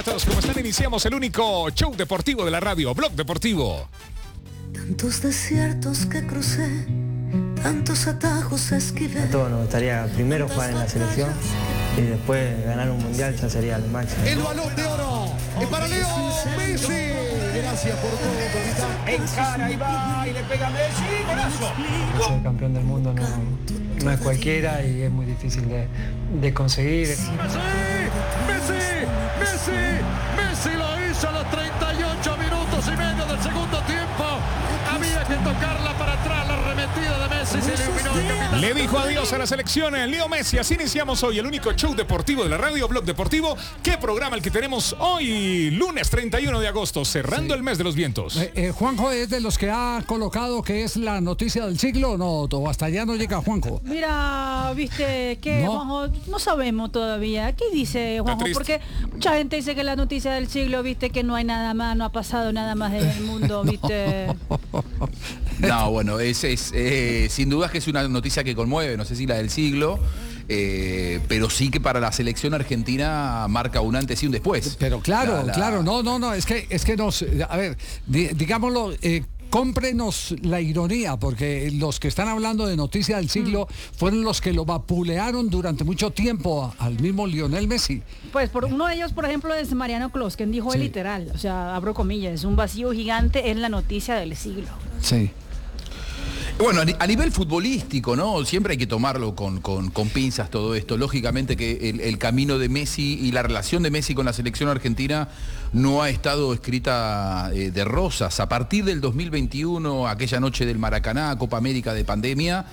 todos, ¿cómo están? Iniciamos el único show deportivo de la radio, Blog Deportivo. Tantos desiertos que crucé, tantos atajos esquivé. A todos nos gustaría primero jugar en la selección y después ganar un mundial, ya sería lo máximo. El balón de oro es para Leo Messi. Gracias por todo, capitán. Encara y va y le pega a Messi, golazo. Ser campeón del mundo no es cualquiera y es muy difícil de conseguir. Messi lo hizo a los 38 minutos y medio del segundo tiempo. Había que tocarla para atrás, la arremetida de Messi se iluminó el capitán. Le dijo adiós a la selección Leo Messi. Así iniciamos hoy el único show deportivo de la radio, Blog Deportivo. ¿Qué programa el que tenemos hoy, lunes 31 de agosto, cerrando el mes de los vientos? Juanjo es de los que ha colocado que es la noticia del siglo, ¿o no? ¿O hasta allá no llega Juanjo? Mira, viste que ¿No? Juanjo, no sabemos todavía. ¿Qué dice Juanjo? Porque mucha gente dice que la noticia del siglo, viste, que no hay nada más, no ha pasado nada más en el mundo, viste. No, bueno, sin duda que es una noticia que conmueve, no sé si la del siglo, pero sí que para la selección argentina marca un antes y un después. Pero claro, no, es que nos, a ver, digámoslo, cómprenos la ironía, porque los que están hablando de noticia del siglo fueron los que lo vapulearon durante mucho tiempo al mismo Lionel Messi. Pues por uno de ellos, por ejemplo, es Mariano Clos, quien dijo Sí. literal, o sea, abro comillas, un vacío gigante en la noticia del siglo. Sí. Bueno, a nivel futbolístico, ¿no? Siempre hay que tomarlo con pinzas todo esto. Lógicamente que el camino de Messi y la relación de Messi con la selección argentina no ha estado escrita de rosas. A partir del 2021, aquella noche del Maracaná, Copa América de pandemia,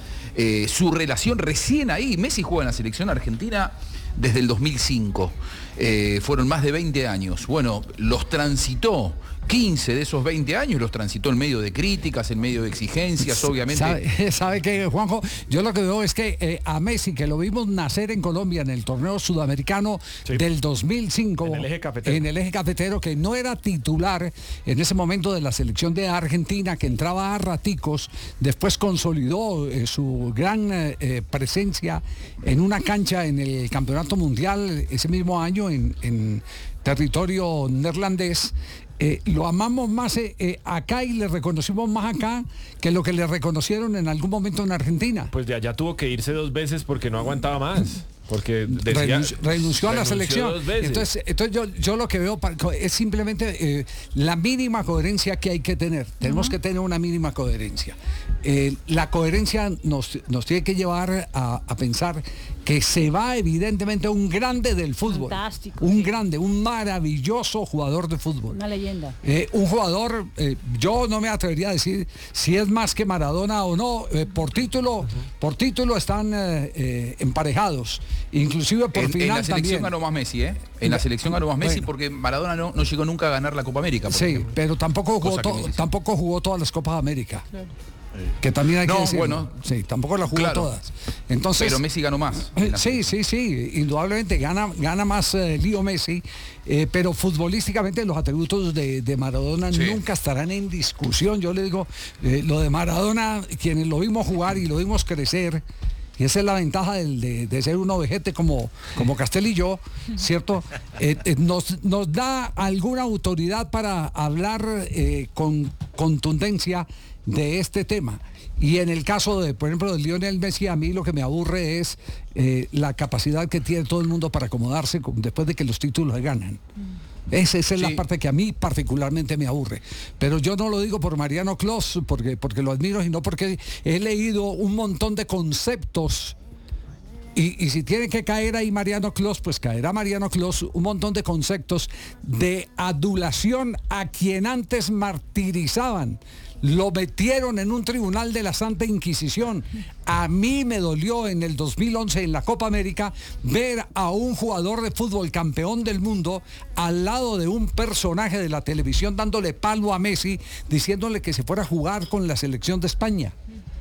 su relación recién ahí. Messi juega en la selección argentina desde el 2005. Fueron más de 20 años. Bueno, los transitó. 15 de esos 20 años los transitó en medio de críticas, en medio de exigencias, obviamente. ¿Sabe qué, Juanjo? Yo lo que veo es que a Messi, que lo vimos nacer en Colombia en el torneo sudamericano del 2005, En el eje cafetero, que no era titular en ese momento de la selección de Argentina, que entraba a raticos, después consolidó su gran presencia en una cancha en el Campeonato Mundial ese mismo año en territorio neerlandés. Lo amamos más acá y le reconocimos más acá que lo que le reconocieron en algún momento en Argentina. Pues de allá tuvo que irse 2 veces porque no aguantaba más. Porque renunció a la selección. 2 veces. Entonces yo lo que veo es simplemente la mínima coherencia que hay que tener. Tenemos que tener una mínima coherencia. La coherencia nos tiene que llevar a pensar que se va evidentemente un grande del fútbol. Fantástico, un sí. grande, un maravilloso jugador de fútbol. Una leyenda. Un jugador, yo no me atrevería a decir si es más que Maradona o no. Por título están emparejados. Inclusive por final en la selección también. ganó más Messi, ¿eh? En la selección ganó más Messi porque Maradona no llegó nunca a ganar la Copa América. Sí, ejemplo. pero tampoco jugó todas las Copas América. Claro. Que también hay que decir. Bueno, sí, tampoco las jugó todas. Entonces, pero Messi ganó más. Sí, indudablemente gana más Leo Messi, pero futbolísticamente los atributos de Maradona nunca estarán en discusión. Yo le digo, lo de Maradona, quienes lo vimos jugar y lo vimos crecer, y esa es la ventaja de ser un ovejete como Castel y yo, ¿cierto? Nos da alguna autoridad para hablar con contundencia de este tema. Y en el caso por ejemplo, de Lionel Messi, a mí lo que me aburre es la capacidad que tiene todo el mundo para acomodarse después de que los títulos se ganan. Esa es la parte que a mí particularmente me aburre. Pero yo no lo digo por Mariano Clos, porque lo admiro, sino porque he leído un montón de conceptos. Y si tiene que caer ahí Mariano Clos, pues caerá Mariano Clos, un montón de conceptos de adulación a quien antes martirizaban. Lo metieron en un tribunal de la Santa Inquisición. A mí me dolió en el 2011 en la Copa América ver a un jugador de fútbol campeón del mundo al lado de un personaje de la televisión dándole palo a Messi, diciéndole que se fuera a jugar con la selección de España.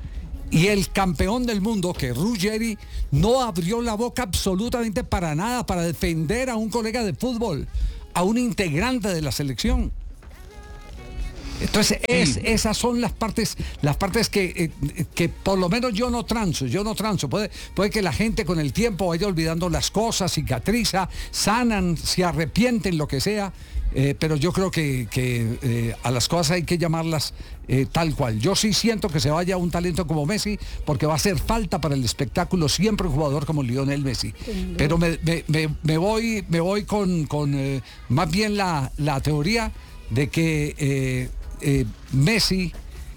Y el campeón del mundo, que Ruggeri, no abrió la boca absolutamente para nada para defender a un colega de fútbol, a un integrante de la selección. Entonces, esas son las partes que por lo menos yo no transo. Puede que la gente con el tiempo vaya olvidando las cosas, cicatriza, sanan, se arrepienten, lo que sea. Pero yo creo que a las cosas hay que llamarlas tal cual. Yo sí siento que se vaya un talento como Messi, porque va a hacer falta para el espectáculo siempre un jugador como Lionel Messi. Pero me voy con más bien la teoría de que Messi,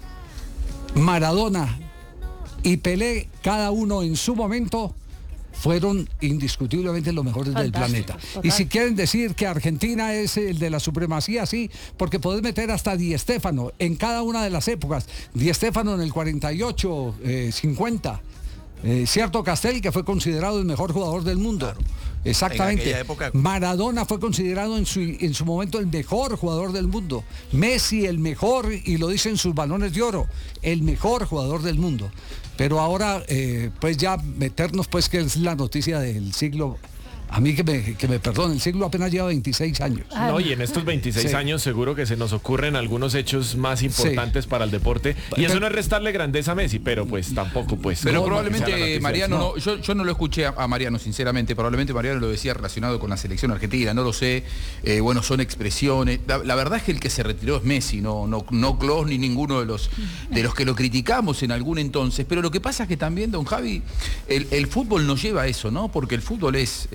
Maradona y Pelé, cada uno en su momento, fueron indiscutiblemente los mejores del planeta. Total. Y si quieren decir que Argentina es el de la supremacía, sí, porque podés meter hasta Di Stéfano en cada una de las épocas. Di Stéfano en el 48, 50. Cierto, Castel, que fue considerado el mejor jugador del mundo. Claro. Exactamente. Maradona fue considerado en su momento el mejor jugador del mundo. Messi el mejor, y lo dicen sus balones de oro, el mejor jugador del mundo. Pero ahora, pues ya meternos, pues, que es la noticia del siglo. A mí que me perdone, el siglo apenas lleva 26 años. No, y en estos 26 años seguro que se nos ocurren algunos hechos más importantes para el deporte. Y eso no es restarle grandeza a Messi, pero pues tampoco, pues. Pero probablemente Mariano, yo no lo escuché a Mariano, sinceramente. Probablemente Mariano lo decía relacionado con la selección argentina, no lo sé. Bueno, son expresiones. La verdad es que el que se retiró es Messi, no Klose ni ninguno de los que lo criticamos en algún entonces. Pero lo que pasa es que también, don Javi, el fútbol nos lleva a eso, ¿no? Porque el fútbol es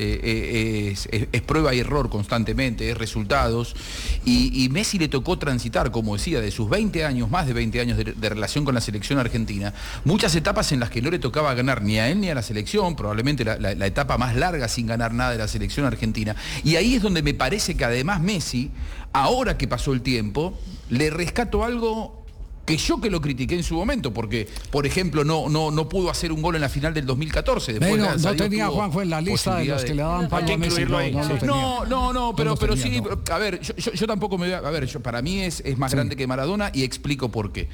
prueba y error constantemente, es resultados, y Messi le tocó transitar, como decía, de sus 20 años, más de 20 años de relación con la selección argentina, muchas etapas en las que no le tocaba ganar ni a él ni a la selección, probablemente la etapa más larga sin ganar nada de la selección argentina, y ahí es donde me parece que además Messi, ahora que pasó el tiempo, le rescato algo que yo que lo critiqué en su momento, porque, por ejemplo, no pudo hacer un gol en la final del 2014. Después, no tenía Juanjo en la lista de los que le daban palo a Messi. Pero sí, a ver, yo tampoco me voy a ver, para mí es más grande que Maradona, y explico por qué.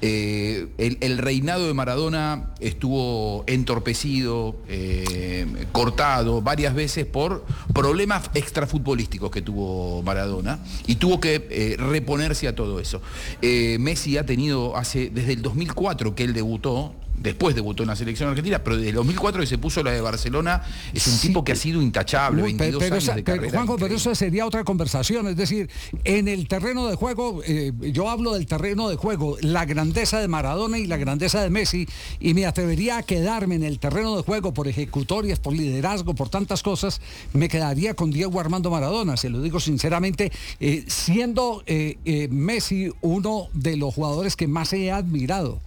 El reinado de Maradona estuvo entorpecido, cortado varias veces por problemas extrafutbolísticos que tuvo Maradona, y tuvo que reponerse a todo eso. Messi ha tenido desde el 2004 que él debutó, después debutó en la selección argentina, pero desde el 2004 que se puso la de Barcelona, es un tipo que ha sido intachable, 22 años de carrera. Juanjo, pero eso sería otra conversación, es decir, en el terreno de juego, yo hablo del terreno de juego, la grandeza de Maradona y la grandeza de Messi, y me atrevería a quedarme en el terreno de juego por ejecutorias, por liderazgo, por tantas cosas, me quedaría con Diego Armando Maradona, se lo digo sinceramente, siendo Messi uno de los jugadores que más he admirado.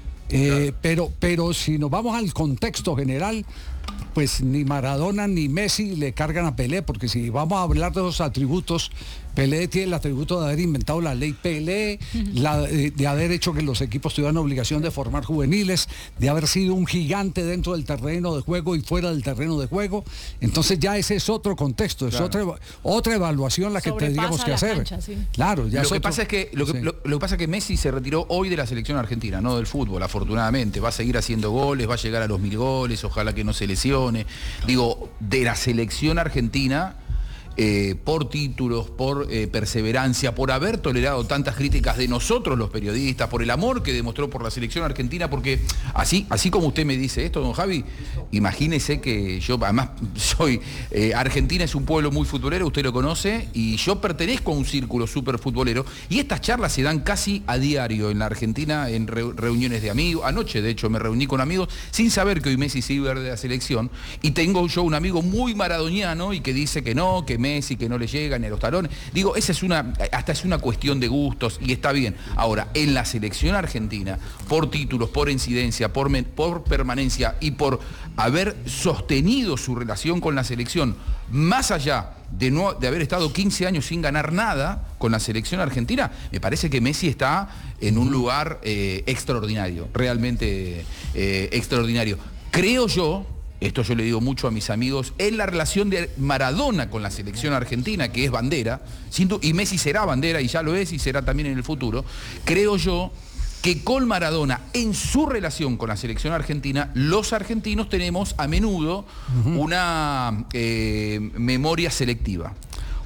Pero si nos vamos al contexto general, pues ni Maradona ni Messi le cargan a Pelé, porque si vamos a hablar de los atributos, Pelé tiene el atributo de haber inventado la ley Pelé, de haber hecho que los equipos tuvieran obligación de formar juveniles, de haber sido un gigante dentro del terreno de juego y fuera del terreno de juego. Entonces ya ese es otro contexto, es otra evaluación la que tendríamos que hacer. Cancha, sí. Claro, ya lo que pasa es que Messi se retiró hoy de la selección argentina, no del fútbol, afortunadamente. Va a seguir haciendo goles, va a llegar a los 1000 goles, ojalá que no se lesione. Digo, de la selección argentina, por títulos, por perseverancia, por haber tolerado tantas críticas de nosotros los periodistas, por el amor que demostró por la selección argentina, porque así como usted me dice esto, don Javi, imagínese que yo además soy, Argentina es un pueblo muy futbolero, usted lo conoce, y yo pertenezco a un círculo súper futbolero, y estas charlas se dan casi a diario en la Argentina, en reuniones de amigos. Anoche, de hecho, me reuní con amigos sin saber que hoy Messi se iba de la selección, y tengo yo un amigo muy maradoniano y que dice que no, que Messi, que no le llega ni a los talones. Digo, esa es una cuestión de gustos, y está bien. Ahora, en la selección argentina, por títulos, por incidencia, por permanencia y por haber sostenido su relación con la selección, más allá de haber estado 15 años sin ganar nada con la selección argentina, me parece que Messi está en un lugar extraordinario, realmente extraordinario. Creo yo, esto yo le digo mucho a mis amigos, en la relación de Maradona con la selección argentina, que es bandera, y Messi será bandera, y ya lo es, y será también en el futuro, creo yo que con Maradona, en su relación con la selección argentina, los argentinos tenemos a menudo una memoria selectiva.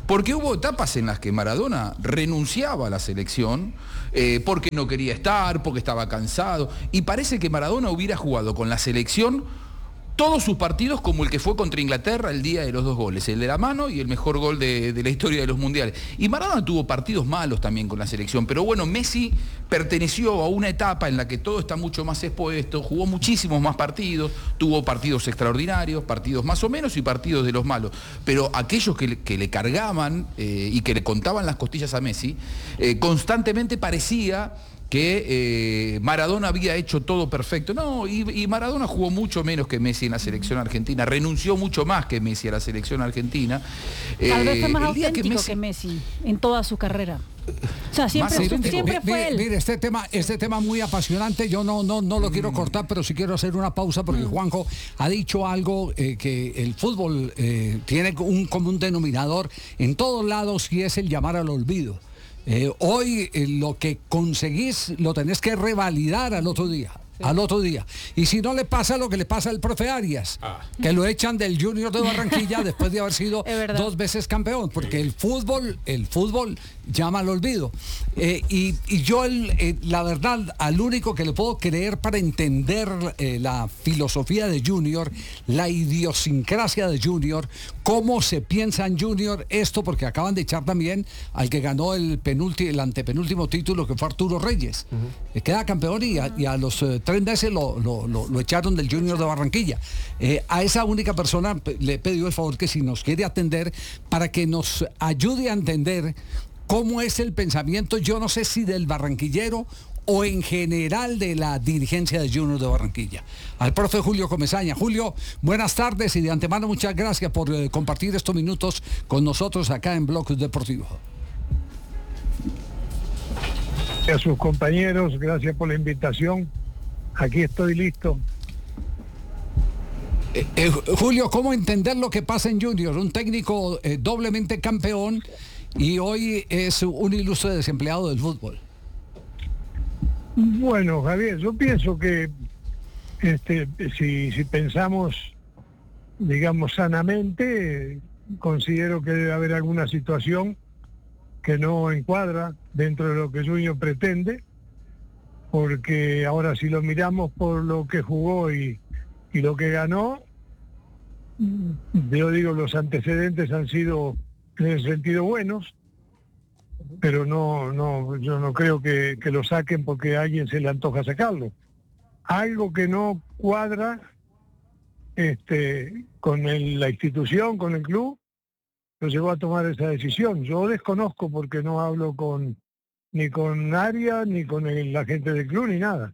Porque hubo etapas en las que Maradona renunciaba a la selección, porque no quería estar, porque estaba cansado, y parece que Maradona hubiera jugado con la selección todos sus partidos como el que fue contra Inglaterra el día de los 2 goles, el de la mano y el mejor gol de la historia de los mundiales. Y Maradona tuvo partidos malos también con la selección, pero bueno, Messi perteneció a una etapa en la que todo está mucho más expuesto, jugó muchísimos más partidos, tuvo partidos extraordinarios, partidos más o menos y partidos de los malos. Pero aquellos que le cargaban y que le contaban las costillas a Messi, constantemente parecía que Maradona había hecho todo perfecto. No, y Maradona jugó mucho menos que Messi en la selección argentina, renunció mucho más que Messi a la selección argentina. Tal vez fue más auténtico que Messi en toda su carrera. O sea, siempre fue él. Mire, este tema muy apasionante, yo no lo quiero cortar, pero sí quiero hacer una pausa porque Juanjo ha dicho algo que el fútbol tiene un común denominador en todos lados y es el llamar al olvido. Hoy lo que conseguís lo tenés que revalidar al otro día. Al otro día. Y si no le pasa lo que le pasa al profe Arias, que lo echan del Junior de Barranquilla después de haber sido 2 veces campeón, porque el fútbol llama al olvido. Y yo, la verdad, al único que le puedo creer para entender la filosofía de Junior, la idiosincrasia de Junior, cómo se piensa en Junior, esto porque acaban de echar también al que ganó el antepenúltimo título, que fue Arturo Reyes. Queda campeón y a los 3 meses lo echaron del Junior de Barranquilla. A esa única persona le he pedido el favor que si nos quiere atender para que nos ayude a entender cómo es el pensamiento, yo no sé si del barranquillero o en general de la dirigencia de Junior de Barranquilla. Al profe Julio Comesaña. Julio, buenas tardes y de antemano muchas gracias por compartir estos minutos con nosotros acá en Blog Deportivo. A sus compañeros, gracias por la invitación. Aquí estoy listo. Julio, ¿cómo entender lo que pasa en Junior? Un técnico doblemente campeón y hoy es un ilustre desempleado del fútbol. Bueno, Javier, yo pienso que si pensamos, digamos, sanamente, considero que debe haber alguna situación que no encuadra dentro de lo que Junior pretende, porque ahora si lo miramos por lo que jugó y lo que ganó, yo digo, los antecedentes han sido en el sentido buenos, pero yo no creo que lo saquen porque a alguien se le antoja sacarlo. Algo que no cuadra con la institución, con el club, lo llevó a tomar esa decisión. Yo desconozco porque no hablo ni con Arias, ni con la gente del club, ni nada.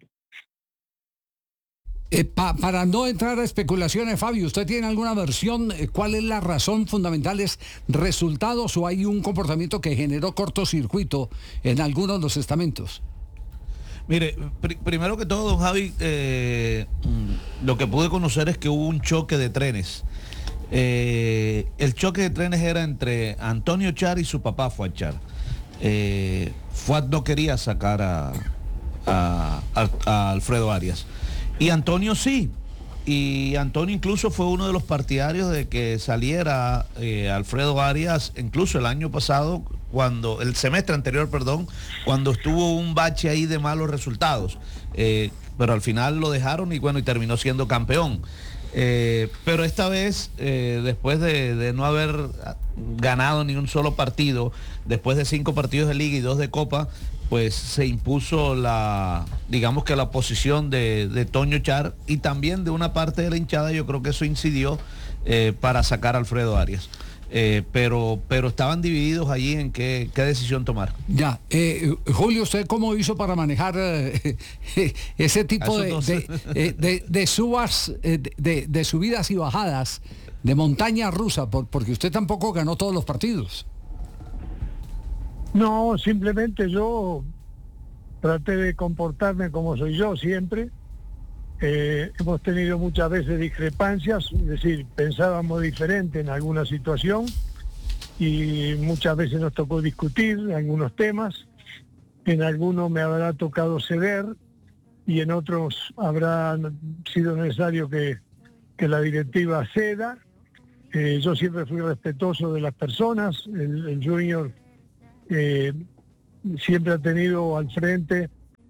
Para no entrar a especulaciones, Fabio, ¿usted tiene alguna versión? ¿Cuál es la razón fundamental? ¿Es resultados o hay un comportamiento que generó cortocircuito en algunos de los estamentos? Mire, primero que todo, don Javi, lo que pude conocer es que hubo un choque de trenes. El choque de trenes era entre Antonio Char y su papá, Fuad Char. Fuad no quería sacar a Alfredo Arias. Y Antonio sí. Y Antonio incluso fue uno de los partidarios de que saliera Alfredo Arias, incluso el año pasado, el semestre anterior, cuando estuvo un bache ahí de malos resultados. Pero al final lo dejaron y terminó siendo campeón. Pero esta vez, después de no haber ganado ni un solo partido, después de 5 partidos de liga y 2 de copa, pues se impuso la posición de Toño Char y también de una parte de la hinchada. Yo creo que eso incidió para sacar a Alfredo Arias. Pero estaban divididos allí en qué decisión tomar. Ya, Julio, ¿usted cómo hizo para manejar ese tipo de subidas y bajadas, de montaña rusa? Porque usted tampoco ganó todos los partidos. No, simplemente yo traté de comportarme como soy yo siempre. Hemos tenido muchas veces discrepancias, es decir, pensábamos diferente en alguna situación y muchas veces nos tocó discutir algunos temas. En algunos me habrá tocado ceder y en otros habrá sido necesario que la directiva ceda. Yo siempre fui respetuoso de las personas. El Junior siempre ha tenido al frente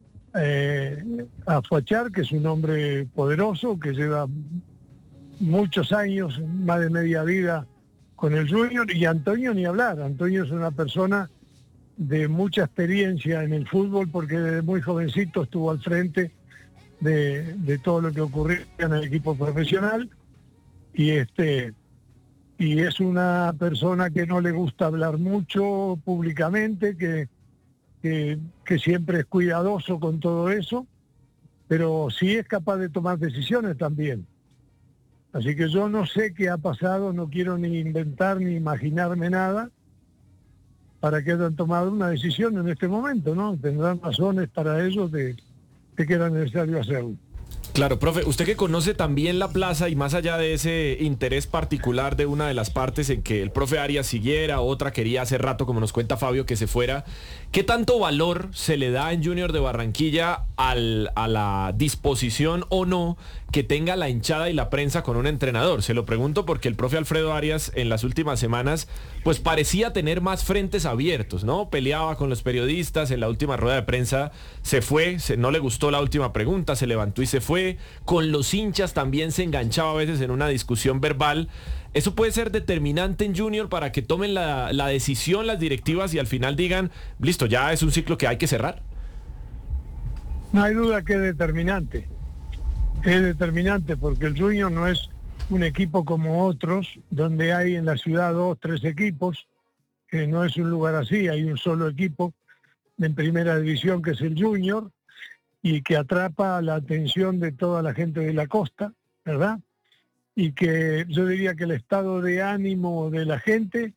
a Fachar, que es un hombre poderoso, que lleva muchos años, más de media vida con el Junior, y Antonio ni hablar. Antonio es una persona de mucha experiencia en el fútbol, porque desde muy jovencito estuvo al frente de todo lo que ocurría en el equipo profesional, y es una persona que no le gusta hablar mucho públicamente, que siempre es cuidadoso con todo eso, pero sí es capaz de tomar decisiones también. Así que yo no sé qué ha pasado, no quiero ni inventar ni imaginarme nada para que hayan tomado una decisión en este momento, ¿no? Tendrán razones para ello de que era necesario hacerlo. Claro, profe, usted que conoce también la plaza y más allá de ese interés particular de una de las partes en que el profe Arias siguiera, otra quería hace rato, como nos cuenta Fabio, que se fuera, ¿qué tanto valor se le da en Junior de Barranquilla a la disposición o no que tenga la hinchada y la prensa con un entrenador? Se lo pregunto porque el profe Alfredo Arias en las últimas semanas pues parecía tener más frentes abiertos, ¿no? Peleaba con los periodistas, en la última rueda de prensa se fue, no le gustó la última pregunta, se levantó y se fue. Con los hinchas también se enganchaba a veces en una discusión verbal. ¿Eso puede ser determinante en Junior para que tomen la decisión las directivas y al final digan, listo, ya es un ciclo que hay que cerrar? No hay duda que es determinante. Es determinante porque el Junior no es un equipo como otros, donde hay en la ciudad 2, 3 equipos. No es un lugar así, hay un solo equipo en primera división que es el Junior, y que atrapa la atención de toda la gente de la costa, ¿verdad? Y que yo diría que el estado de ánimo de la gente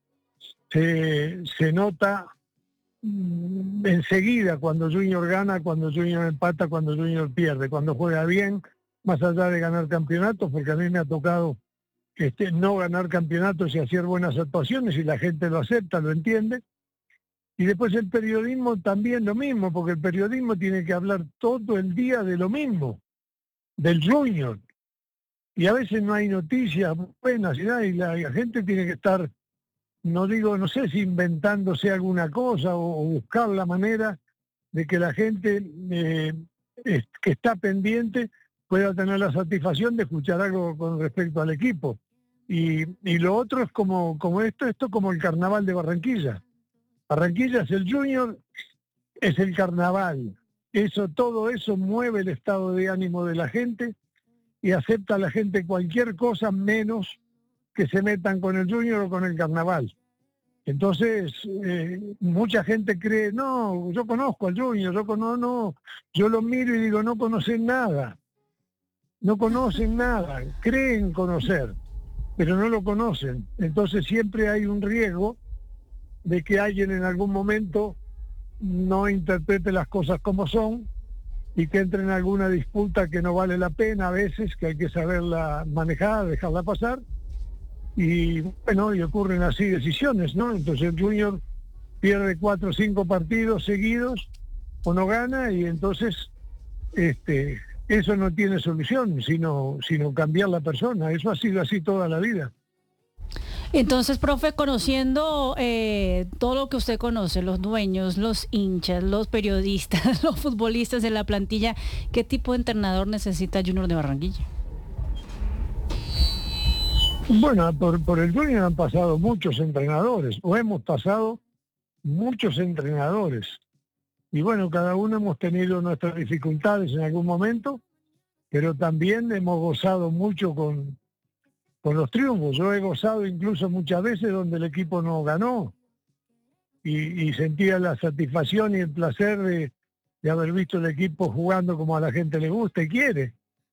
se nota enseguida cuando Junior gana, cuando Junior empata, cuando Junior pierde, cuando juega bien, más allá de ganar campeonatos, porque a mí me ha tocado no ganar campeonatos y hacer buenas actuaciones, y la gente lo acepta, lo entiende. Y después el periodismo también lo mismo, porque el periodismo tiene que hablar todo el día de lo mismo, del Junior. Y a veces no hay noticias buenas y la gente tiene que estar, no sé si inventándose alguna cosa o buscar la manera de que la gente que está pendiente pueda tener la satisfacción de escuchar algo con respecto al equipo. Y lo otro es como esto como el carnaval de Barranquilla. Barranquilla es el Junior, es el carnaval. Todo eso mueve el estado de ánimo de la gente y acepta a la gente cualquier cosa menos que se metan con el Junior o con el carnaval. Entonces, mucha gente cree, no, yo conozco al Junior, yo lo miro y digo, no conocen nada, creen conocer, pero no lo conocen. Entonces siempre hay un riesgo de que alguien en algún momento no interprete las cosas como son y que entre en alguna disputa que no vale la pena a veces, que hay que saberla manejar, dejarla pasar, y bueno, y ocurren así decisiones, ¿no? Entonces el Junior pierde 4 o 5 partidos seguidos o no gana, y entonces eso no tiene solución, sino cambiar la persona. Eso ha sido así toda la vida. Entonces, profe, conociendo todo lo que usted conoce, los dueños, los hinchas, los periodistas, los futbolistas de la plantilla, ¿qué tipo de entrenador necesita Junior de Barranquilla? Bueno, por el Junior han pasado muchos entrenadores, o hemos pasado muchos entrenadores. Y bueno, cada uno hemos tenido nuestras dificultades en algún momento, pero también hemos gozado mucho con los triunfos. Yo he gozado incluso muchas veces donde el equipo no ganó y sentía la satisfacción y el placer de haber visto el equipo jugando como a la gente le gusta y quiere.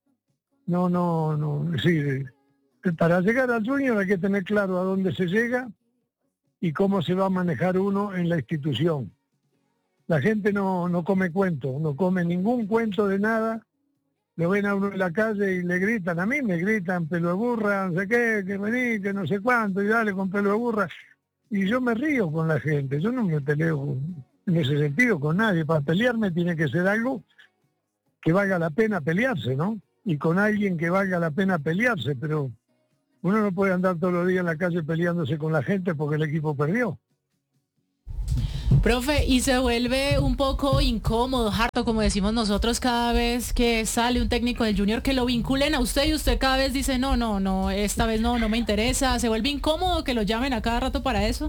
Sí, para llegar al Junior hay que tener claro a dónde se llega y cómo se va a manejar uno en la institución. La gente no come cuento, no come ningún cuento de nada. Lo ven a uno en la calle y le gritan, a mí me gritan pelo de burra, no sé qué, que vení, que no sé cuánto, y dale con pelo de burra. Y yo me río con la gente, yo no me peleo en ese sentido con nadie. Para pelearme tiene que ser algo que valga la pena pelearse, ¿no? Y con alguien que valga la pena pelearse, pero Uno no puede andar todos los días en la calle peleándose con la gente porque el equipo perdió. Profe, y se vuelve un poco incómodo, harto, como decimos nosotros, cada vez que sale un técnico del Junior, que lo vinculen a usted y usted cada vez dice, no, esta vez no me interesa. ¿Se vuelve incómodo que lo llamen a cada rato para eso?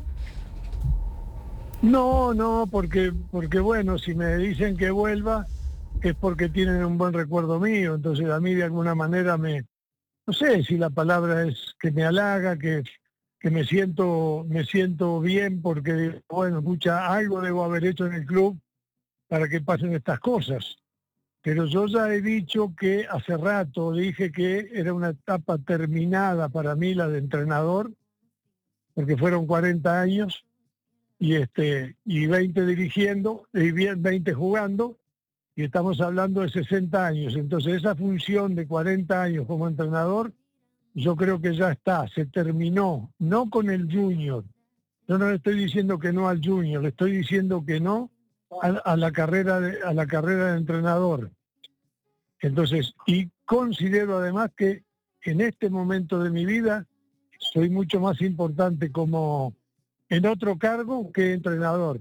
No, porque bueno, si me dicen que vuelva, es porque tienen un buen recuerdo mío. Entonces a mí de alguna manera no sé si la palabra es que me halaga, que me siento bien porque, bueno, algo debo haber hecho en el club para que pasen estas cosas. Pero yo ya he dicho que hace rato dije que era una etapa terminada para mí la de entrenador, porque fueron 40 años y 20 dirigiendo, y 20 jugando, y estamos hablando de 60 años. Entonces esa función de 40 años como entrenador, yo creo que ya está, se terminó, no con el Junior. Yo no le estoy diciendo que no al Junior, le estoy diciendo que no a la carrera de entrenador. Entonces, y considero además que en este momento de mi vida soy mucho más importante como en otro cargo que entrenador.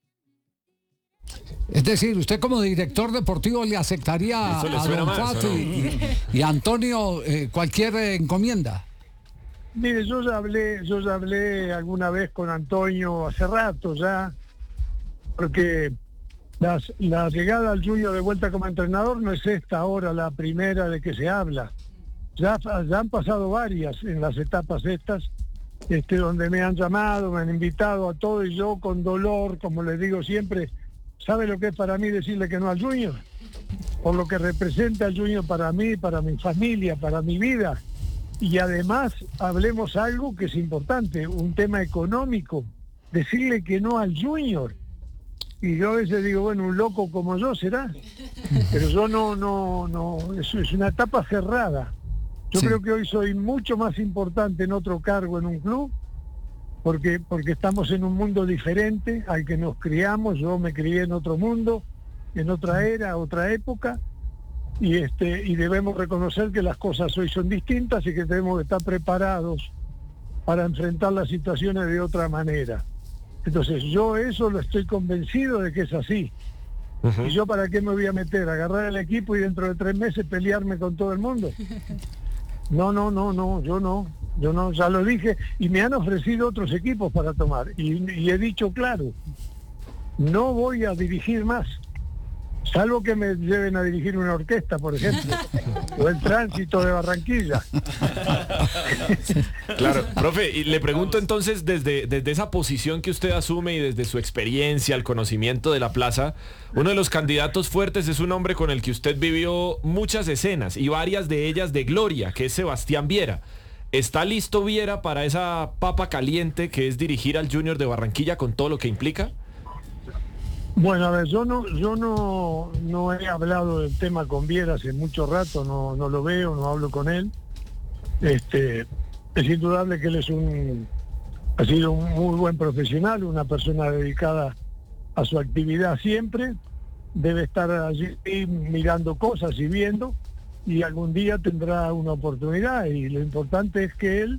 Es decir, usted como director deportivo le aceptaría a Don Fato y a Antonio cualquier encomienda. Mire, yo ya hablé alguna vez con Antonio hace rato ya, porque la llegada al Junior de vuelta como entrenador no es esta ahora la primera de que se habla. Ya han pasado varias en las etapas estas, donde me han llamado, me han invitado a todo, y yo con dolor, como les digo siempre, ¿sabe lo que es para mí decirle que no al Junior? Por lo que representa el Junior para mí, para mi familia, para mi vida. Y además hablemos algo que es importante, un tema económico, decirle que no al Junior. Y yo a veces digo, bueno, un loco como yo será, pero yo no, eso es una etapa cerrada. Yo creo que hoy soy mucho más importante en otro cargo en un club, porque estamos en un mundo diferente al que nos criamos. Yo me crié en otro mundo, en otra era, otra época, y debemos reconocer que las cosas hoy son distintas y que debemos estar preparados para enfrentar las situaciones de otra manera. Entonces yo eso lo estoy convencido de que es así. ¿Y yo para qué me voy a meter? ¿Agarrar el equipo y dentro de 3 meses pelearme con todo el mundo? No, yo no, ya lo dije, y me han ofrecido otros equipos para tomar, y he dicho claro, no voy a dirigir más, salvo que me lleven a dirigir una orquesta, por ejemplo, o el Tránsito de Barranquilla. Claro, profe, y le pregunto entonces, desde esa posición que usted asume y desde su experiencia, el conocimiento de la plaza, uno de los candidatos fuertes es un hombre con el que usted vivió muchas escenas y varias de ellas de gloria, que es Sebastián Viera. ¿Está listo Viera para esa papa caliente que es dirigir al Junior de Barranquilla con todo lo que implica? Bueno, a ver, yo no he hablado del tema con Viera hace mucho rato, no lo veo, no hablo con él. Es indudable que él ha sido un muy buen profesional, una persona dedicada a su actividad siempre, debe estar allí mirando cosas y viendo, y algún día tendrá una oportunidad, y lo importante es que él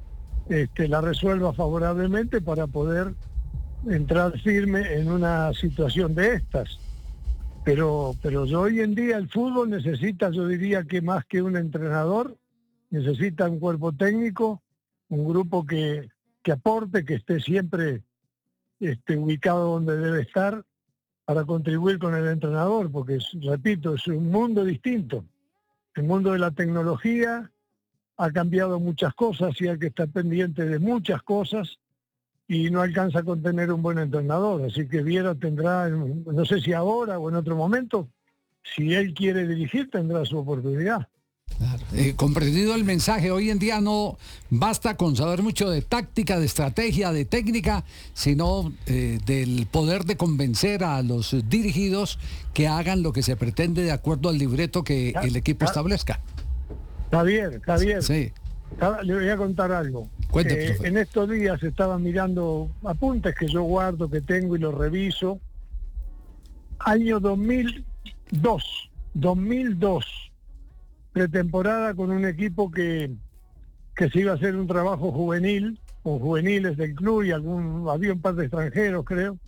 la resuelva favorablemente para poder entrar firme en una situación de estas. Pero yo hoy en día el fútbol necesita, yo diría que más que un entrenador, necesita un cuerpo técnico, un grupo que aporte, que esté siempre ubicado donde debe estar para contribuir con el entrenador, porque, repito, es un mundo distinto. El mundo de la tecnología ha cambiado muchas cosas y hay que estar pendiente de muchas cosas, y no alcanza con tener un buen entrenador. Así que Viera tendrá, no sé si ahora o en otro momento, si él quiere dirigir, tendrá su oportunidad. Claro. Comprendido el mensaje, hoy en día no basta con saber mucho de táctica, de estrategia, de técnica, sino del poder de convencer a los dirigidos que hagan lo que se pretende de acuerdo al libreto que el equipo establezca. Javier. Sí. Le voy a contar algo. En estos días estaba mirando apuntes que yo guardo, que tengo y los reviso. Año 2002, pretemporada con un equipo que que se iba a hacer un trabajo juvenil, con juveniles del club y había un par de extranjeros, creo.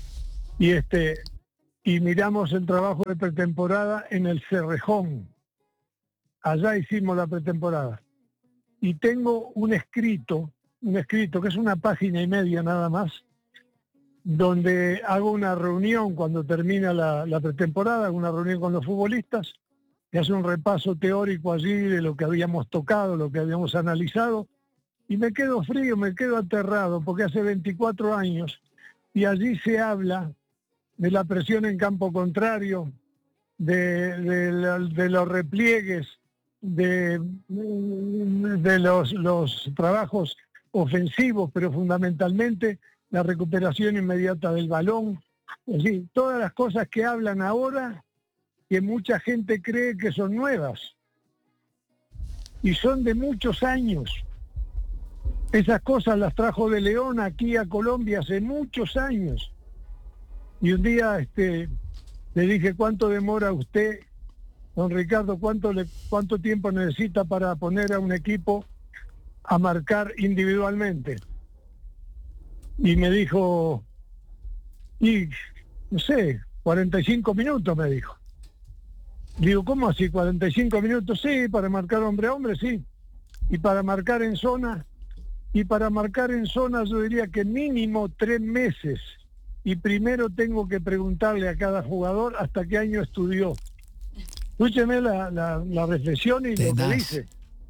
Y miramos el trabajo de pretemporada en el Cerrejón. Allá hicimos la pretemporada. Y tengo un escrito que es una página y media nada más, donde hago una reunión cuando termina la pretemporada, hago una reunión con los futbolistas, y hace un repaso teórico allí de lo que habíamos tocado, lo que habíamos analizado, y me quedo frío, me quedo aterrado, porque hace 24 años, y allí se habla de la presión en campo contrario, de los repliegues, de los trabajos ofensivos, pero fundamentalmente la recuperación inmediata del balón, es decir, todas las cosas que hablan ahora, que mucha gente cree que son nuevas, y son de muchos años. Esas cosas las trajo de León aquí a Colombia hace muchos años. Y un día le dije, ¿cuánto demora usted, don Ricardo, cuánto tiempo necesita para poner a un equipo a marcar individualmente? Y me dijo, no sé, 45 minutos me dijo. Digo, ¿cómo así? 45 minutos, sí, para marcar hombre a hombre, sí. Y para marcar en zona, yo diría que mínimo 3 meses. Y primero tengo que preguntarle a cada jugador hasta qué año estudió. Escúcheme la reflexión y lo que dice.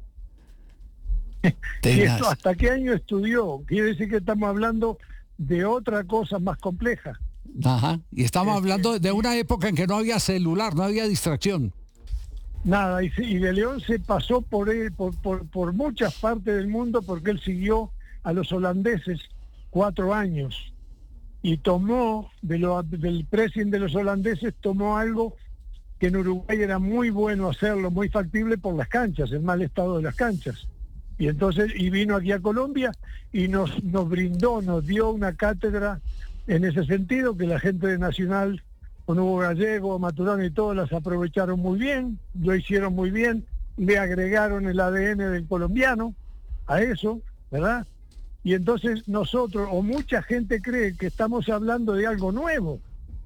Y esto, hasta qué año estudió, quiere decir que estamos hablando de otra cosa más compleja. Ajá, y estamos hablando de una época en que no había celular, no había distracción. Nada, y de León se pasó por muchas partes del mundo, porque él siguió a los holandeses 4 años y tomó del pressing de los holandeses, tomó algo que en Uruguay era muy bueno hacerlo, muy factible por las canchas, el mal estado de las canchas. Y entonces, vino aquí a Colombia y nos brindó, nos dio una cátedra en ese sentido, que la gente de Nacional, con Hugo Gallego, Maturana y todos, las aprovecharon muy bien, lo hicieron muy bien, le agregaron el ADN del colombiano a eso, ¿verdad? Y entonces nosotros, o mucha gente cree que estamos hablando de algo nuevo.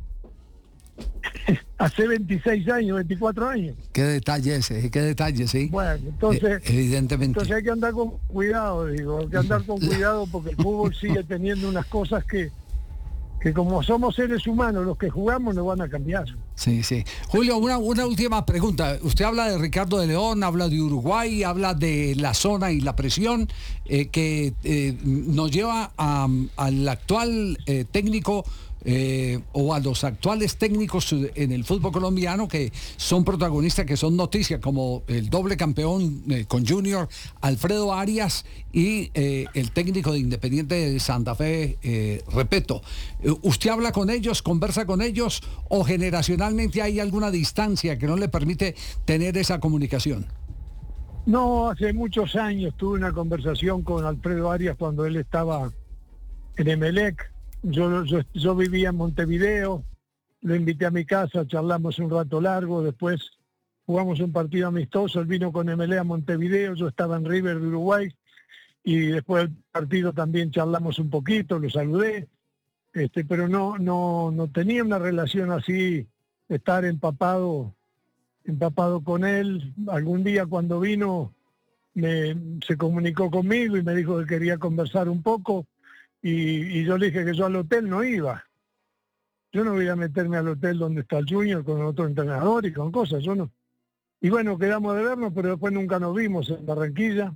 Hace 26 años, 24 años. Qué detalle sí. Bueno, entonces, evidentemente. Entonces hay que andar con cuidado, hay que andar con cuidado, porque el fútbol sigue teniendo unas cosas que como somos seres humanos, los que jugamos no van a cambiar. Sí. Julio, una última pregunta. Usted habla de Ricardo de León, habla de Uruguay, habla de la zona y la presión que nos lleva al actual técnico o a los actuales técnicos en el fútbol colombiano, que son protagonistas, que son noticias, como el doble campeón con Junior, Alfredo Arias, y el técnico de Independiente de Santa Fe, Repeto. ¿Usted habla con ellos, conversa con ellos, o generacionalmente hay alguna distancia que no le permite tener esa comunicación? No, hace muchos años tuve una conversación con Alfredo Arias cuando él estaba en Emelec. Yo vivía en Montevideo, lo invité a mi casa, charlamos un rato largo, después jugamos un partido amistoso, él vino con Emelec a Montevideo, yo estaba en River de Uruguay, y después del partido también charlamos un poquito, lo saludé, pero no tenía una relación así, estar empapado con él. Algún día cuando vino se comunicó conmigo y me dijo que quería conversar un poco, y yo le dije que yo al hotel no iba. Yo no voy a meterme al hotel donde está el Junior con otro entrenador y con cosas, yo no. Y bueno, quedamos de vernos, pero después nunca nos vimos en Barranquilla.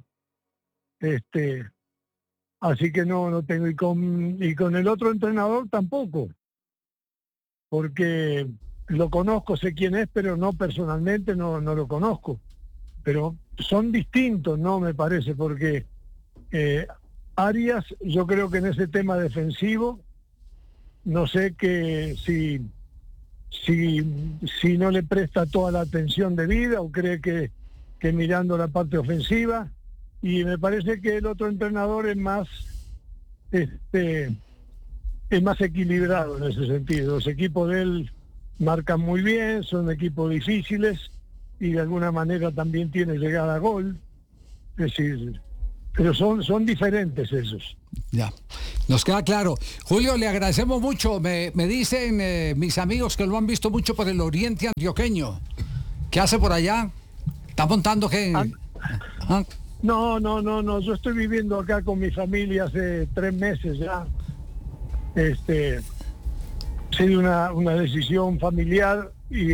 Así que no tengo, y con el otro entrenador tampoco, porque lo conozco, sé quién es, pero no personalmente, no lo conozco. Pero son distintos, ¿no? Me parece, porque Arias, yo creo que en ese tema defensivo, no sé que si no le presta toda la atención debida, o cree que mirando la parte ofensiva. Y me parece que el otro entrenador es más equilibrado en ese sentido. Los equipos de él marcan muy bien, son equipos difíciles, y de alguna manera también tiene llegada a gol. Es decir, pero son diferentes esos. Ya, nos queda claro. Julio, le agradecemos mucho. Me dicen mis amigos que lo han visto mucho por el oriente antioqueño. ¿Qué hace por allá? ¿Está montando qué? ¿Ah? No, yo estoy viviendo acá con mi familia hace 3 meses ya. Sí, una decisión familiar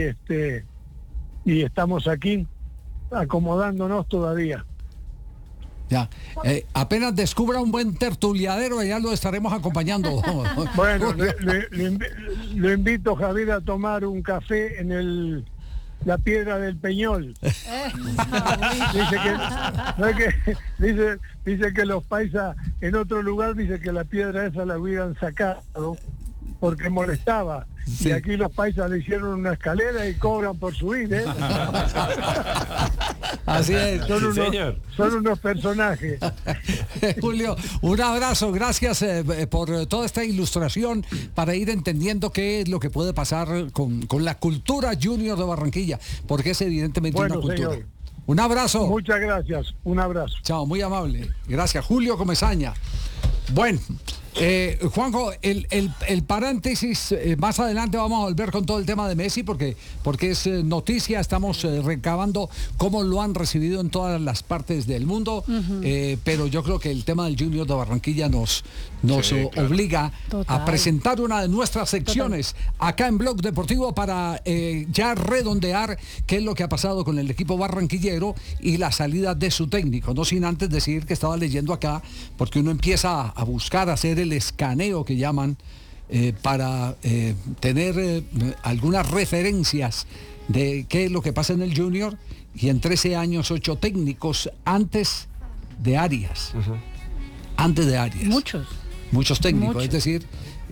y estamos aquí acomodándonos todavía. Ya, apenas descubra un buen tertuliadero, ya lo estaremos acompañando. Bueno, lo invito, Javier, a tomar un café en la Piedra del Peñol. Dice que los paisas en otro lugar dice que la piedra esa la hubieran sacado porque molestaba. Sí. Y aquí los paisas le hicieron una escalera y cobran por subir, ¿eh? Así es. Son unos personajes. Julio, un abrazo, gracias por toda esta ilustración para ir entendiendo qué es lo que puede pasar con la cultura junior de Barranquilla, porque es evidentemente una cultura. Señor. Un abrazo. Muchas gracias, un abrazo. Chao, muy amable. Gracias, Julio Comesaña. Bueno, Juanjo, el paréntesis, más adelante vamos a volver con todo el tema de Messi porque es noticia, estamos recabando cómo lo han recibido en todas las partes del mundo, pero yo creo que el tema del Junior de Barranquilla nos obliga a presentar una de nuestras secciones acá en Blog Deportivo para ya redondear qué es lo que ha pasado con el equipo barranquillero y la salida de su técnico, no sin antes decir que estaba leyendo acá, porque uno empieza a buscar, a hacer el escaneo que llaman para tener algunas referencias de qué es lo que pasa en el Junior, y en 13 años 8 técnicos antes de Arias. Antes de Arias. Muchos técnicos, es decir,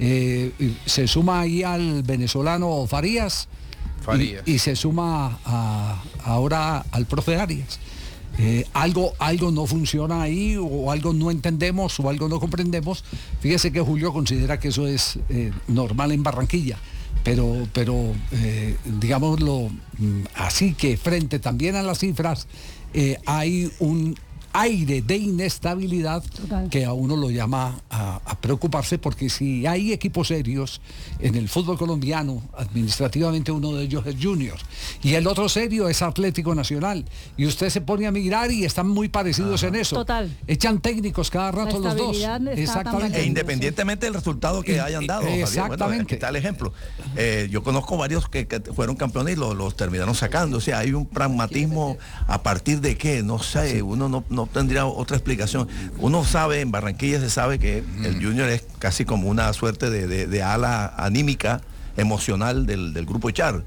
se suma ahí al venezolano Farías. Y se suma ahora al profe Arias. Algo no funciona ahí, o algo no entendemos, o algo no comprendemos. Fíjese que Julio considera que eso es normal en Barranquilla, pero digámoslo así, que frente también a las cifras hay un aire de inestabilidad que a uno lo llama a preocuparse, porque si hay equipos serios en el fútbol colombiano, administrativamente uno de ellos es Junior y el otro serio es Atlético Nacional, y usted se pone a mirar y están muy parecidos en eso. Echan técnicos cada rato los dos. Exactamente. E independientemente del resultado que hayan dado. Exactamente. Bueno, aquí está el ejemplo. Yo conozco varios que fueron campeones y los terminaron sacando. O sea, hay un pragmatismo a partir de qué, no sé, uno no tendría otra explicación. Uno sabe, en Barranquilla se sabe que el Junior es casi como una suerte de ala anímica, emocional del Grupo Echar.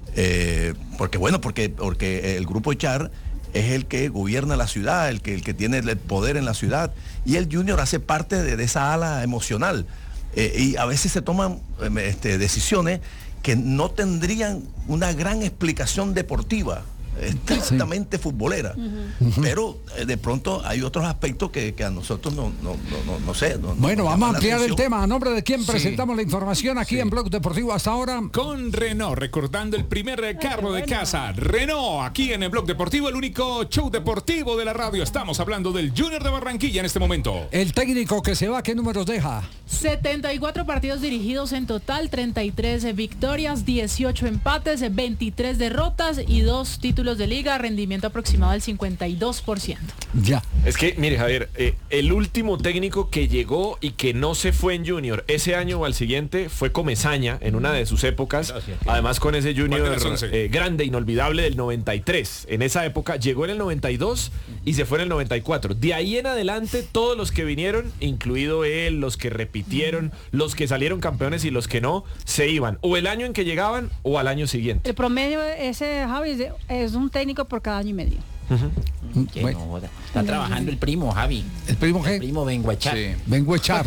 Porque el Grupo Echar es el que gobierna la ciudad, el que tiene el poder en la ciudad, y el Junior hace parte de esa ala emocional. Y a veces se toman decisiones que no tendrían una gran explicación deportiva, estrictamente futbolera, pero de pronto hay otros aspectos que a nosotros no sé. Bueno, vamos a ampliar el tema. ¿A nombre de quién presentamos la información aquí en Blog Deportivo hasta ahora? Con Renault, recordando el primer carro de casa. Renault, aquí en el Blog Deportivo, el único show deportivo de la radio. Estamos hablando del Junior de Barranquilla en este momento. El técnico que se va, ¿qué números deja? 74 partidos dirigidos en total, 33 victorias, 18 empates, 23 derrotas y 2 títulos de liga, rendimiento aproximado del 52%. Ya. Es que, mire, Javier, el último técnico que llegó y que no se fue en Junior ese año o al siguiente fue Comesaña en una de sus épocas, además con ese Junior grande, inolvidable del 93. En esa época llegó en el 92 y se fue en el 94. De ahí en adelante todos los que vinieron, incluido él, los que repitieron, los que salieron campeones y los que no, se iban o el año en que llegaban o al año siguiente. El promedio ese, Javi, es un técnico por cada año y medio. Bueno. Está trabajando el primo, Javi. ¿El primo qué? El primo Vengo a Echar. Sí. Vengo a Echar.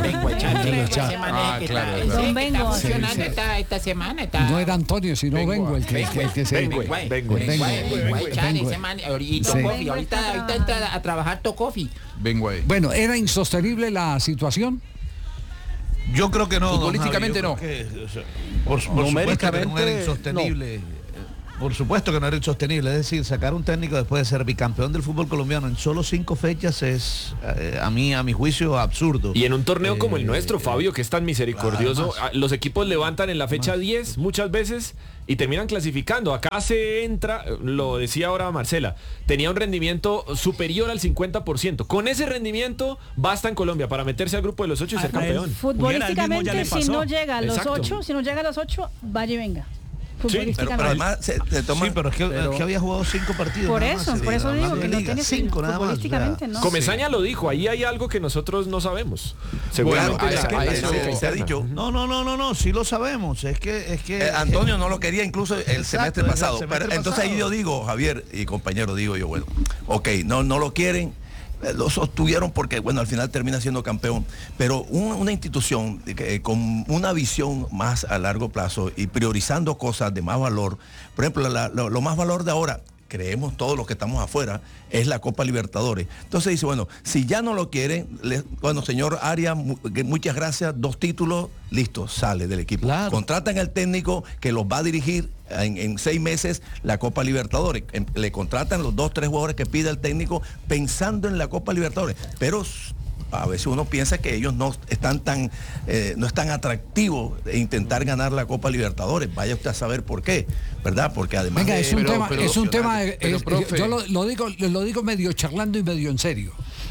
Don Vengo. Esta semana. No era Antonio, sino Vengo el que se... Vengo a Echar, ese man. Y Tocofi, ahorita entra a trabajar Tocofi. Bueno, ¿era insostenible la situación? Yo creo que no. Futbolísticamente no. Por supuesto que no era insostenible. Por supuesto que no era insostenible, es decir, sacar un técnico después de ser bicampeón del fútbol colombiano en solo 5 fechas es, a mi juicio, absurdo. Y en un torneo como el nuestro, Fabio, que es tan misericordioso, los equipos levantan en la fecha 10 muchas veces y terminan clasificando. Acá se entra, lo decía ahora Marcela, tenía un rendimiento superior al 50%. Con ese rendimiento basta en Colombia para meterse al grupo de los 8 y ser campeón. Futbolísticamente, si no llega a los 8, vaya y venga. Sí, pero además se toma... Sí, pero es que había jugado 5 partidos. Por eso digo que no tiene 5 nada más. Futbolísticamente, ¿no? Comesaña lo dijo, ahí hay algo que nosotros no sabemos. Seguramente se ha dicho. No, sí lo sabemos. Es que Antonio no lo quería incluso el semestre pasado. Entonces ahí yo digo, Javier y compañero, digo yo, bueno, ok, no lo quieren. Lo sostuvieron porque, bueno, al final termina siendo campeón. Pero una institución con una visión más a largo plazo y priorizando cosas de más valor, por ejemplo, lo más valor de ahora, creemos todos los que estamos afuera, es la Copa Libertadores. Entonces dice, bueno, si ya no lo quieren, bueno, señor Arias, muchas gracias, 2 títulos, listo, sale del equipo. Claro. Contratan al técnico que los va a dirigir en 6 meses la Copa Libertadores. Le contratan los 2, 3 jugadores que pide el técnico pensando en la Copa Libertadores. Pero a veces uno piensa que ellos no están no es tan atractivo de intentar ganar la Copa Libertadores. Vaya usted a saber por qué, ¿verdad? Porque además venga, es un tema, yo lo digo medio charlando y medio en serio.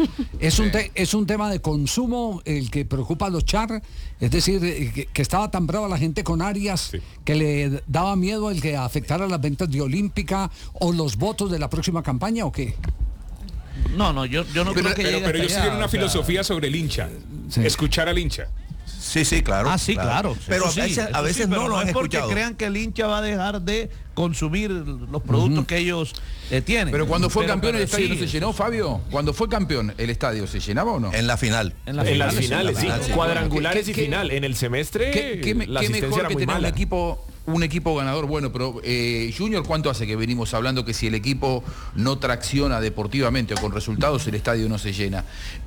Es un tema de consumo el que preocupa a los char, es decir, que estaba tan brava la gente con Arias, que le daba miedo el que afectara las ventas de Olímpica o los votos de la próxima campaña, ¿o qué? No, yo no creo que pero ellos siguen una filosofía sobre el hincha, escuchar al hincha. Sí, claro. Claro. Pero a veces no lo han escuchado. Porque crean que el hincha va a dejar de consumir los productos que ellos tienen. Pero cuando fue campeón el estadio no se llenó, Fabio. Cuando fue campeón el estadio se llenaba o no? En la final. En las finales, sí. Cuadrangulares y final. En el semestre ¿Qué mejor que tener un equipo ganador? Bueno, pero Junior, ¿cuánto hace que venimos hablando que si el equipo no tracciona deportivamente o con resultados el estadio no se llena?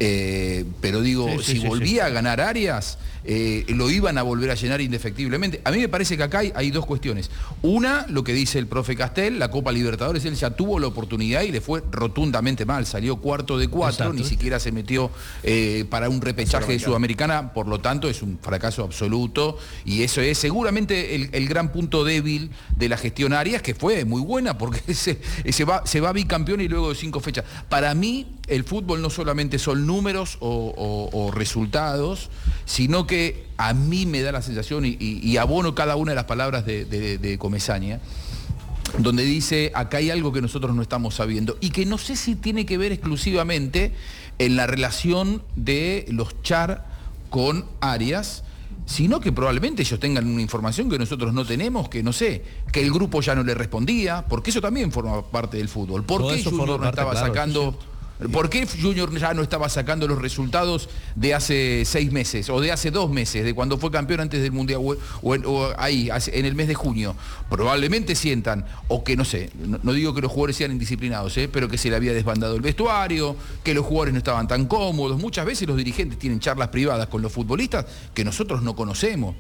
Pero digo, si volvía a ganar Arias, lo iban a volver a llenar indefectiblemente. A mí me parece que acá hay 2 cuestiones. Una, lo que dice el profe Castel, la Copa Libertadores, él ya tuvo la oportunidad y le fue rotundamente mal. Salió cuarto de 4, ni siquiera se metió para un repechaje de Sudamericana, por lo tanto es un fracaso absoluto y eso es seguramente el gran punto débil de la gestión Arias, que fue muy buena porque se va bicampeón y luego de 5 fechas. Para mí el fútbol no solamente son números o resultados, sino que a mí me da la sensación, y abono cada una de las palabras de Comesaña, donde dice, acá hay algo que nosotros no estamos sabiendo, y que no sé si tiene que ver exclusivamente en la relación de los char con Arias, sino que probablemente ellos tengan una información que nosotros no tenemos, que no sé, que el grupo ya no le respondía, porque eso también forma parte del fútbol. ¿Por qué Junior no estaba sacando... ¿Por qué Junior ya no estaba sacando los resultados de hace 6 meses o de hace 2 meses, de cuando fue campeón antes del Mundial o ahí, en el mes de junio? Probablemente sientan, o que no sé, no digo que los jugadores sean indisciplinados, pero que se le había desbandado el vestuario, que los jugadores no estaban tan cómodos. Muchas veces los dirigentes tienen charlas privadas con los futbolistas que nosotros no conocemos.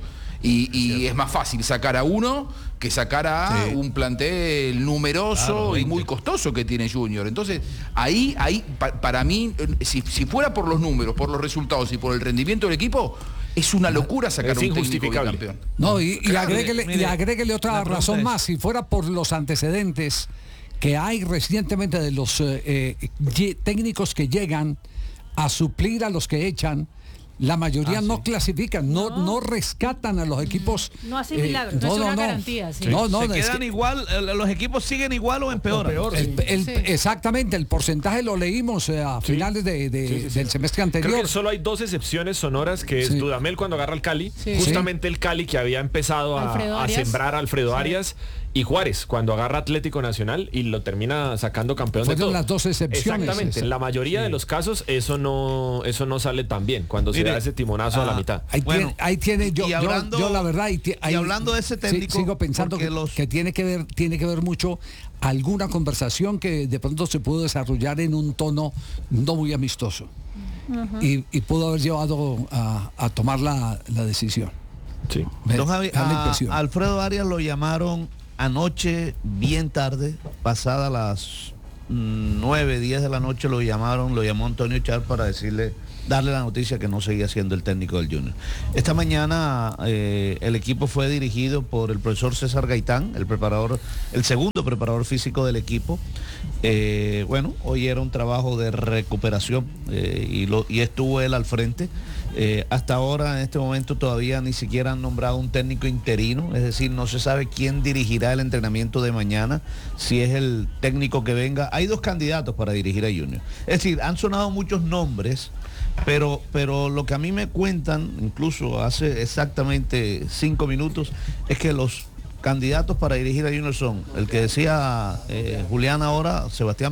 Y es más fácil sacar a uno que sacar a un plantel numeroso y muy costoso que tiene Junior. Entonces, ahí para mí, si fuera por los números, por los resultados y por el rendimiento del equipo, es una locura sacar un técnico campeón. No, y agréguele otra razón más. Si fuera por los antecedentes que hay recientemente de los técnicos que llegan a suplir a los que echan, la mayoría no clasifican, no rescatan a los equipos. No hacen milagros, no es una garantía. Sí. Se quedan igual, los equipos siguen igual o empeoran. Exactamente, el porcentaje lo leímos a finales del semestre anterior. Creo que solo hay 2 excepciones sonoras, que es Dudamel cuando agarra al Cali, justamente el Cali que había empezado a sembrar a Alfredo Arias, y Juárez cuando agarra Atlético Nacional y lo termina sacando campeón de todo. Las 2 excepciones. Exactamente, en la mayoría de los casos eso no sale tan bien cuando se da ese timonazo a la mitad. Ahí tiene yo la verdad y hablando de ese técnico, sigo pensando que tiene que ver mucho alguna conversación que de pronto se pudo desarrollar en un tono no muy amistoso y pudo haber llevado a tomar la decisión. Don Javi, Alfredo Arias lo llamaron anoche, bien tarde, pasada las 9, 10 de la noche, lo llamó Antonio Char para darle la noticia que no seguía siendo el técnico del Junior. Esta mañana el equipo fue dirigido por el profesor César Gaitán, el segundo preparador físico del equipo. Hoy era un trabajo de recuperación y estuvo él al frente. Hasta ahora, en este momento, todavía ni siquiera han nombrado un técnico interino, es decir, no se sabe quién dirigirá el entrenamiento de mañana, si es el técnico que venga. Hay 2 candidatos para dirigir a Junior. Es decir, han sonado muchos nombres, pero lo que a mí me cuentan, incluso hace exactamente 5 minutos, es que los candidatos para dirigir a Junior son, el que decía Julián ahora, Sebastián